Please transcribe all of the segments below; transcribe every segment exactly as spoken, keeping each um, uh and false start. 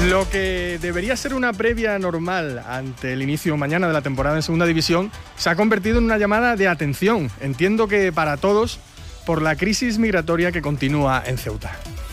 Lo que debería ser una previa normal ante el inicio mañana de la temporada en Segunda División se ha convertido en una llamada de atención, entiendo que para todos, por la crisis migratoria que continúa en Ceuta.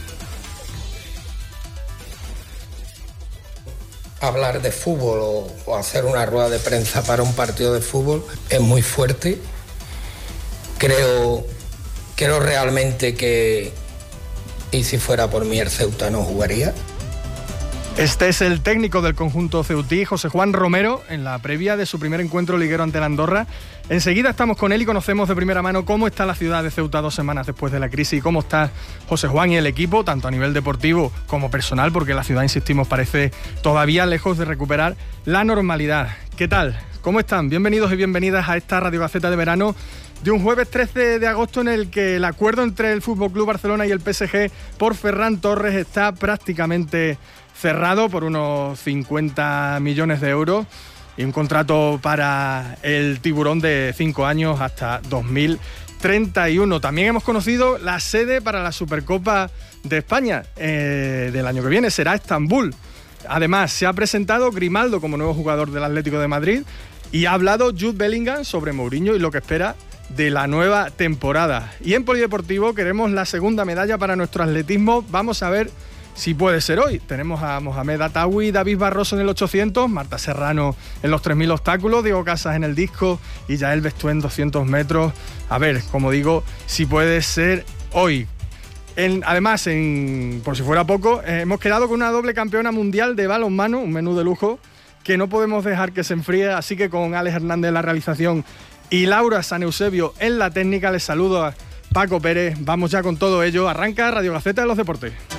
Hablar de fútbol o, o hacer una rueda de prensa para un partido de fútbol es muy fuerte. Creo, creo realmente que, y si fuera por mí, el Ceuta no jugaría. Este es el técnico del conjunto ceutí, José Juan Romero, en la previa de su primer encuentro liguero ante la Andorra. Enseguida estamos con él y conocemos de primera mano cómo está la ciudad de Ceuta dos semanas después de la crisis y cómo está José Juan y el equipo, tanto a nivel deportivo como personal, porque la ciudad, insistimos, parece todavía lejos de recuperar la normalidad. ¿Qué tal? ¿Cómo están? Bienvenidos y bienvenidas a esta Radio Gaceta de verano de un jueves trece de agosto en el que el acuerdo entre el F C Barcelona y el P S G por Ferran Torres está prácticamente cerrado por unos cincuenta millones de euros y un contrato para el tiburón de cinco años hasta dos mil treinta y uno. También hemos conocido la sede para la Supercopa de España eh, del año que viene, será Estambul. Además, se ha presentado Grimaldo como nuevo jugador del Atlético de Madrid y ha hablado Jude Bellingham sobre Mourinho y lo que espera de la nueva temporada. Y en polideportivo queremos la segunda medalla para nuestro atletismo. Vamos a ver si puede ser hoy. Tenemos a Mohamed Atawi, David Barroso en el ochocientos, Marta Serrano en los tres mil obstáculos, Diego Casas en el disco y Yael Bestué en doscientos metros. A ver, como digo, si puede ser hoy. En, además, en, por si fuera poco, eh, hemos quedado con una doble campeona mundial de balonmano, un menú de lujo que no podemos dejar que se enfríe, así que con Alex Hernández en la realización y Laura San Eusebio en la técnica, les saludo a Paco Pérez. Vamos ya con todo ello. Arranca Radio Gaceta de los Deportes.